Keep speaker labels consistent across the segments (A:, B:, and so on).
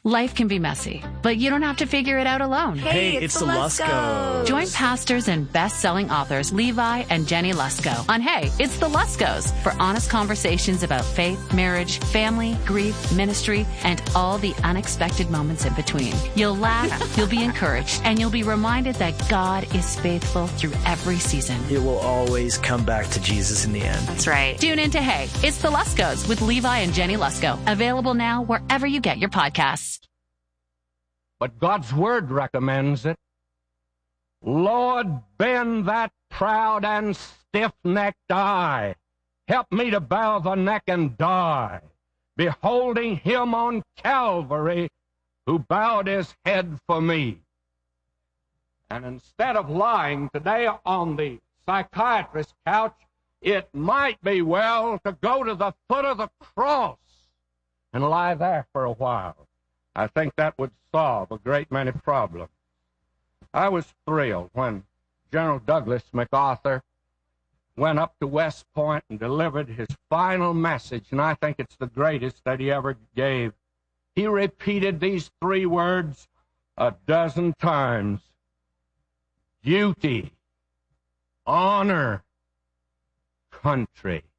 A: Life can be messy, but you don't have to figure it out alone.
B: Hey, it's the Luskos.
A: Join pastors and best-selling authors Levi and Jenny Lusko on Hey, It's the Luskos for honest conversations about faith, marriage, family, grief, ministry, and all the unexpected moments in between. You'll laugh, you'll be encouraged, and you'll be reminded that God is faithful through every season.
B: It will always come back to Jesus in the end.
A: That's right. Tune in to Hey, It's the Luskos with Levi and Jenny Lusko. Available now wherever you get your podcasts.
C: But God's word recommends it. Lord, bend that proud and stiff-necked eye. Help me to bow the neck and die, beholding him on Calvary who bowed his head for me. And instead of lying today on the psychiatrist's couch, it might be well to go to the foot of the cross and lie there for a while. I think that would solve a great many problems. I was thrilled when General Douglas MacArthur went up to West Point and delivered his final message, and I think it's the greatest that he ever gave. He repeated these three words a dozen times: duty, honor, country.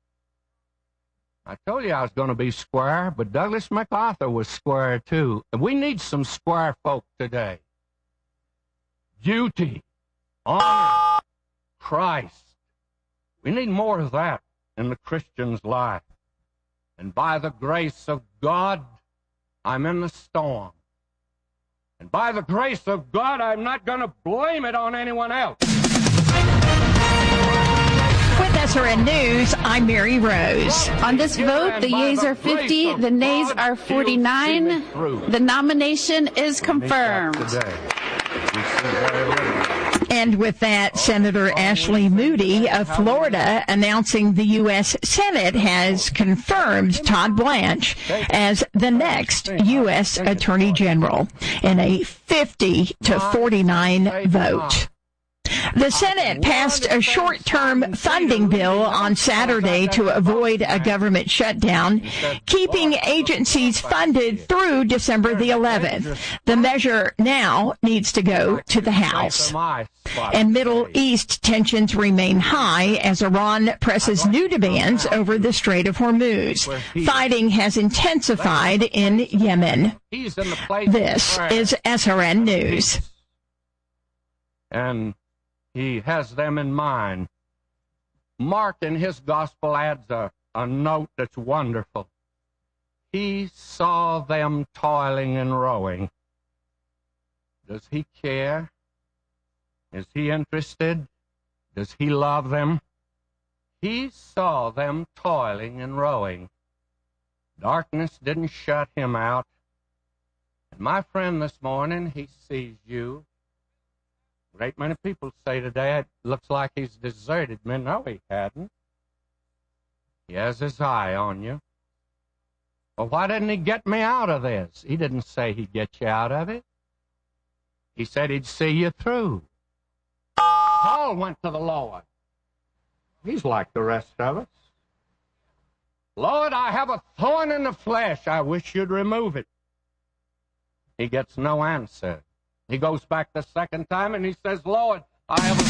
C: I told you I was going to be square, but Douglas MacArthur was square too. And we need some square folk today. Duty, honor, Christ. We need more of that in the Christian's life. And by the grace of God, I'm in the storm. And by the grace of God, I'm not going to blame it on anyone else.
D: With SRN News, I'm Mary Rose.
E: On this vote, the yeas are 50, the nays are 49. The nomination is confirmed.
D: And with that, Senator Ashley Moody of Florida announcing the U.S. Senate has confirmed Todd Blanche as the next U.S. Attorney General in a 50-49 vote. The Senate passed a short-term funding bill on Saturday to avoid a government shutdown, keeping agencies funded through December the 11th. The measure now needs to go to the House. And Middle East tensions remain high as Iran presses new demands over the Strait of Hormuz. Fighting has intensified in Yemen. This is SRN News.
C: And he has them in mind. Mark in his gospel adds a note that's wonderful. He saw them toiling and rowing. Does he care? Is he interested? Does he love them? He saw them toiling and rowing. Darkness didn't shut him out. And my friend this morning, he sees you. Great many people say today, it looks like he's deserted me. No, he hadn't. He has his eye on you. Well, why didn't he get me out of this? He didn't say he'd get you out of it. He said he'd see you through. Paul went to the Lord. He's like the rest of us. Lord, I have a thorn in the flesh. I wish you'd remove it. He gets no answer. He goes back the second time and he says, Lord, I have a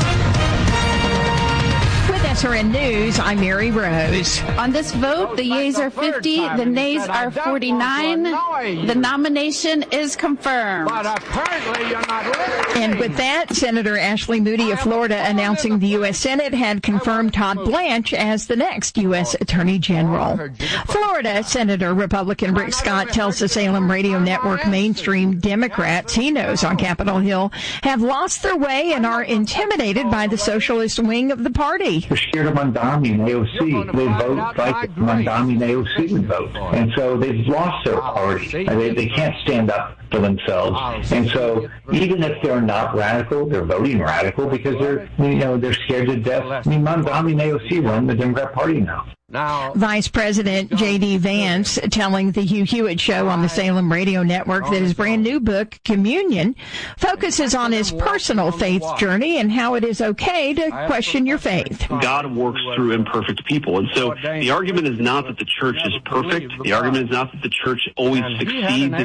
C: thorn.
D: With SRN News, I'm Mary Rose.
E: On this vote, the yeas are 50, the nays are 49. The nomination is confirmed.
C: But apparently you're not listening.
D: And with that, Senator Ashley Moody of Florida announcing the U.S. Senate had confirmed Todd Blanche as the next U.S. Attorney General. Florida Senator Republican Rick Scott tells the Salem Radio Network mainstream Democrats he knows on Capitol Hill have lost their way and are intimidated by the socialist wing of the party.
F: They're scared of Mondami and AOC. They vote like Mondami and AOC would vote. And so they've lost their party. They can't stand up for themselves. And so even if they're not radical, they're voting radical because they're scared to death. I mean, Mondami and AOC run the Democrat Party now.
D: Vice President J.D. Vance telling the Hugh Hewitt Show on the Salem Radio Network that his brand new book, Communion, focuses on his personal faith journey and how it is okay to question your faith.
G: God works through imperfect people. And so the argument is not that the church is perfect. The argument is not that the church always succeeds